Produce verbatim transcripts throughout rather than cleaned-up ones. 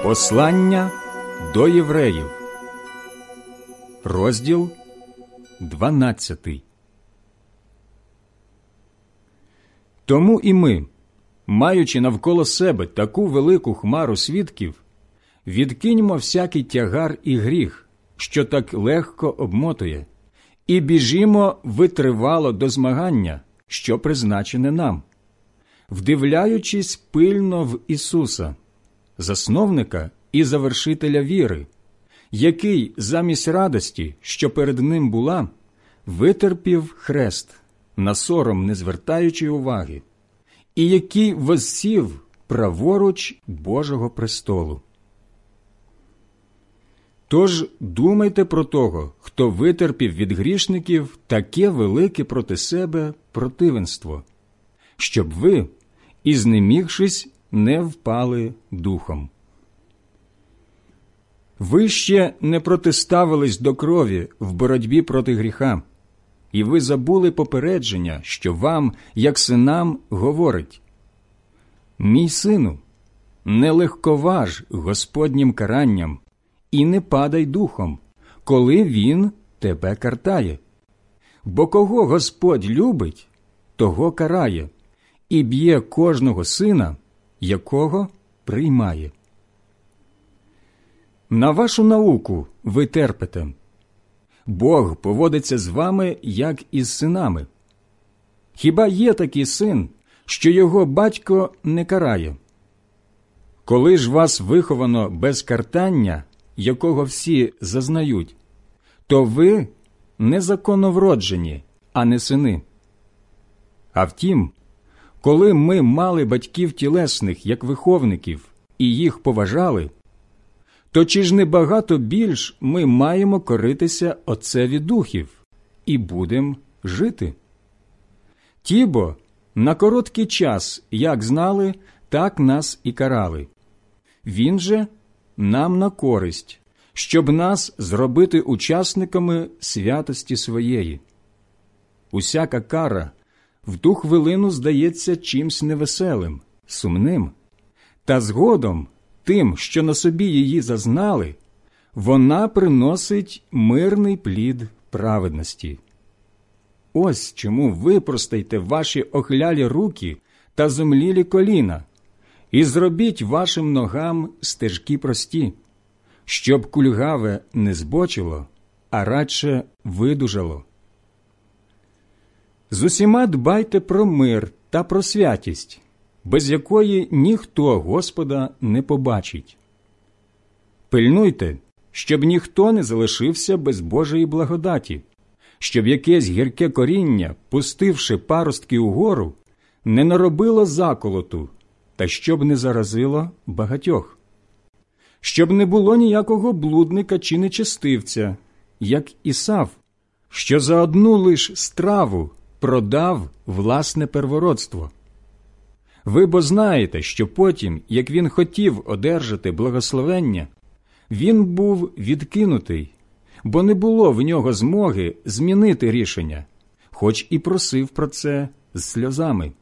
Послання до євреїв, розділ дванадцятий. Тому і ми, маючи навколо себе таку велику хмару свідків, відкиньмо всякий тягар і гріх, що так легко обмотує, і біжімо витривало до змагання, що призначене нам, вдивляючись пильно в Ісуса, засновника і завершителя віри, який замість радості, що перед ним була, витерпів хрест, на сором не звертаючи уваги, і який воссів праворуч Божого престолу. Тож думайте про того, хто витерпів від грішників таке велике проти себе противенство, щоб ви, і знемігшись, не впали духом. Ви ще не протиставились до крові в боротьбі проти гріха, і ви забули попередження, що вам, як синам, говорить: «Мій сину, не легковаж Господнім каранням, і не падай духом, коли Він тебе картає. Бо кого Господь любить, того карає, і б'є кожного сина, якого приймає». На вашу науку ви терпите. Бог поводиться з вами, як із синами. Хіба є такий син, що його батько не карає? Коли ж вас виховано без картання, якого всі зазнають, то ви незаконновроджені, а не сини. А втім, коли ми мали батьків тілесних, як виховників, і їх поважали, то чи ж не багато більш ми маємо коритися Отцеві духів і будем жити? Ті бо на короткий час, як знали, так нас і карали. Він же нам на користь, щоб нас зробити учасниками святості своєї. Усяка кара в ту хвилину здається чимсь невеселим, сумним, та згодом тим, що на собі її зазнали, вона приносить мирний плід праведності. Ось чому випростайте ваші охлялі руки та зомлілі коліна, і зробіть вашим ногам стежки прості, щоб кульгаве не збочило, а радше видужало. З усіма дбайте про мир та про святість, без якої ніхто Господа не побачить. Пильнуйте, щоб ніхто не залишився без Божої благодаті, щоб якесь гірке коріння, пустивши паростки угору, не наробило заколоту, та щоб не заразило багатьох. Щоб не було ніякого блудника чи нечестивця, як Ісав, що за одну лиш страву продав власне первородство. Ви бо знаєте, що потім, як він хотів одержати благословення, він був відкинутий, бо не було в нього змоги змінити рішення, хоч і просив про це з сльозами.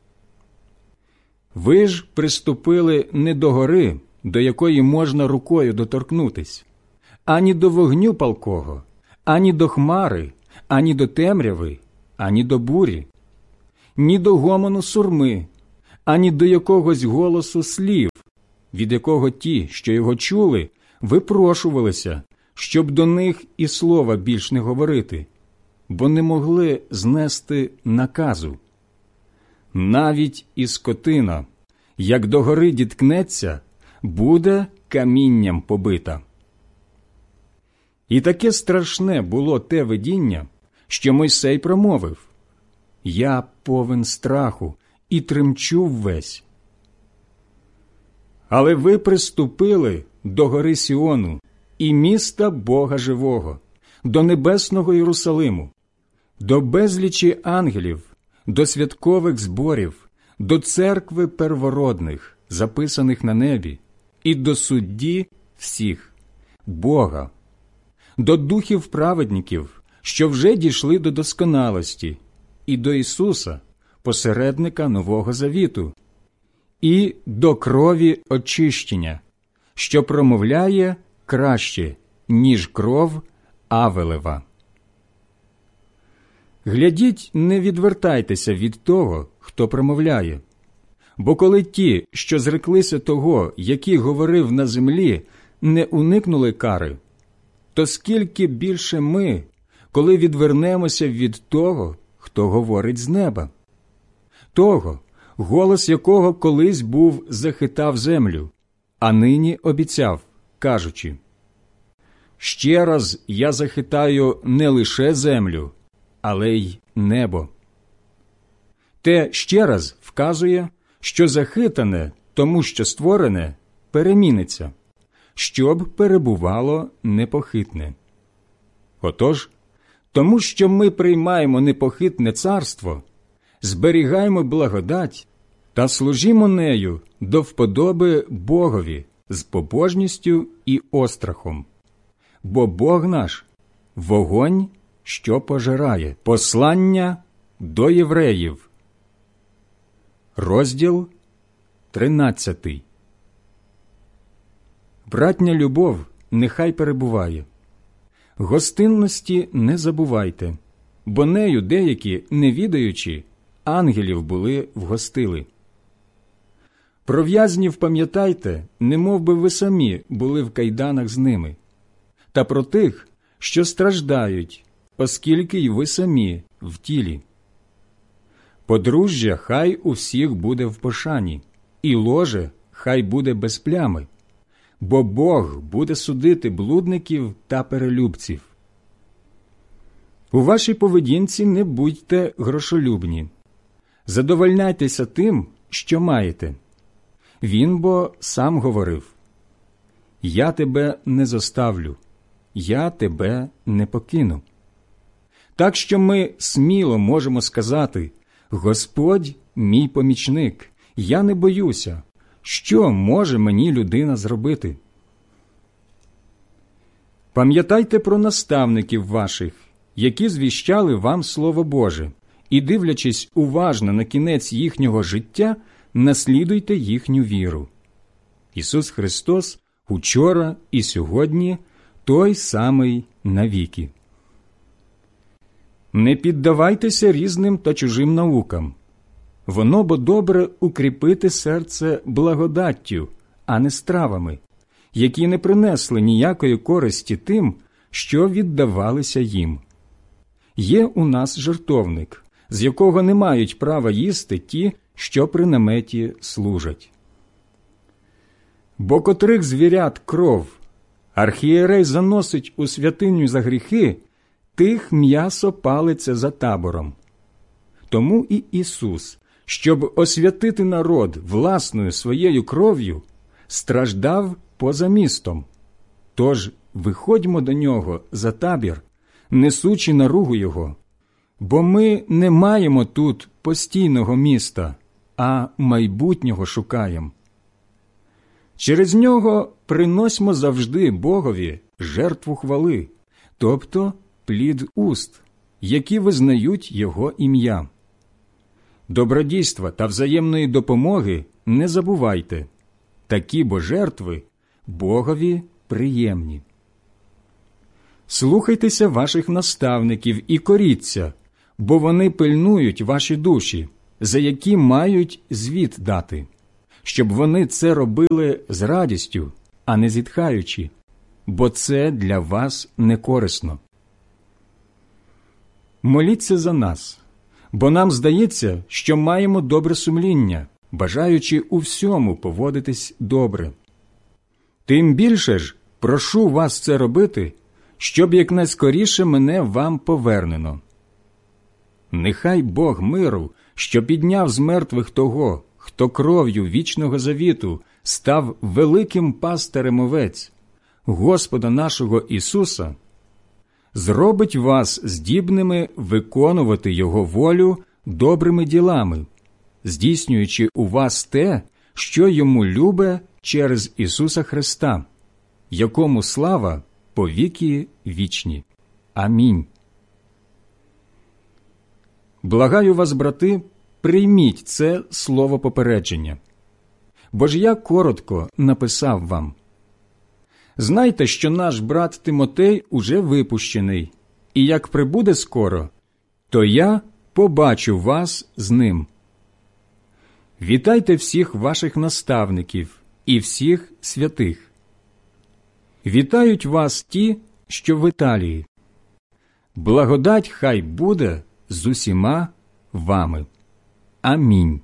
Ви ж приступили не до гори, до якої можна рукою доторкнутись, ані до вогню палкого, ані до хмари, ані до темряви, ані до бурі, ні до гомону сурми, ані до якогось голосу слів, від якого ті, що його чули, випрошувалися, щоб до них і слова більш не говорити, бо не могли знести наказу. Навіть і скотина, як до гори діткнеться, буде камінням побита. І таке страшне було те видіння, що Мойсей промовив: «Я повен страху і тремчу ввесь». Але ви приступили до гори Сіону і міста Бога живого, до небесного Єрусалиму, до безлічі ангелів, до святкових зборів, до церкви первородних, записаних на небі, і до судді всіх, Бога, до духів праведників, що вже дійшли до досконалості, і до Ісуса, посередника Нового Завіту, і до крові очищення, що промовляє краще, ніж кров Авелева. Глядіть, не відвертайтеся від того, хто промовляє. Бо коли ті, що зреклися того, який говорив на землі, не уникнули кари, то скільки більше ми, коли відвернемося від того, хто говорить з неба, того, голос якого колись був захитав землю, а нині обіцяв, кажучи: «Ще раз я захитаю не лише землю, але й небо». Те «ще раз» вказує, що захитане, тому що створене, переміниться, щоб перебувало непохитне. Отож, тому що ми приймаємо непохитне царство, зберігаємо благодать та служімо нею до вподоби Богові з побожністю і острахом. Бо Бог наш – вогонь, що пожирає. Послання до євреїв. Розділ тринадцятий. Братня любов нехай перебуває. Гостинності не забувайте, бо нею деякі, не відаючи, ангелів були вгостили. Про в'язнів пам'ятайте, немов би ви самі були в кайданах з ними, та про тих, що страждають, оскільки й ви самі в тілі. Подружжя хай у всіх буде в пошані, і ложе хай буде без плями, бо Бог буде судити блудників та перелюбців. У вашій поведінці не будьте грошолюбні. Задовольняйтеся тим, що маєте. Він бо сам говорив: «Я тебе не зоставлю, я тебе не покину». Так що ми сміло можемо сказати: «Господь мій помічник, я не боюся. Що може мені людина зробити?» Пам'ятайте про наставників ваших, які звіщали вам Слово Боже, і, дивлячись уважно на кінець їхнього життя, наслідуйте їхню віру. Ісус Христос учора і сьогодні той самий навіки. Не піддавайтеся різним та чужим наукам. Воно бо добре укріпити серце благодаттю, а не стравами, які не принесли ніякої користі тим, що віддавалися їм. Є у нас жертовник, з якого не мають права їсти ті, що при наметі служать. Бо котрих звірят кров архієрей заносить у святиню за гріхи, тих м'ясо палиться за табором. Тому і Ісус, щоб освятити народ власною своєю кров'ю, страждав поза містом. Тож виходьмо до нього за табір, несучи наругу його, бо ми не маємо тут постійного міста, а майбутнього шукаємо. Через нього приносьмо завжди Богові жертву хвали, тобто плід уст, які визнають Його ім'я. Добродійства та взаємної допомоги не забувайте, такі бо жертви Богові приємні. Слухайтеся ваших наставників і коріться, бо вони пильнують ваші душі, за які мають звіт дати, щоб вони це робили з радістю, а не зітхаючи, бо це для вас не корисно. Моліться за нас, бо нам здається, що маємо добре сумління, бажаючи у всьому поводитись добре. Тим більше ж прошу вас це робити, щоб якнайскоріше мене вам повернено. Нехай Бог миру, що підняв з мертвих того, хто кров'ю вічного завіту став великим пастирем овець, Господа нашого Ісуса, зробить вас здібними виконувати Його волю добрими ділами, здійснюючи у вас те, що Йому любе через Ісуса Христа, якому слава повіки вічні. Амінь. Благаю вас, брати, прийміть це слово попередження. Бо ж я коротко написав вам, Знайте, що наш брат Тимотей уже випущений, і як прибуде скоро, то я побачу вас з ним. Вітайте всіх ваших наставників і всіх святих. Вітають вас ті, що в Італії. Благодать хай буде з усіма вами. Амінь.